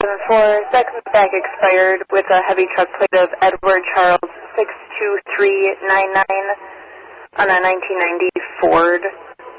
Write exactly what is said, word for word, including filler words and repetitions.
four, second bag expired with a heavy truck plate of Edward Charles six two three nine nine on a nineteen ninety Ford.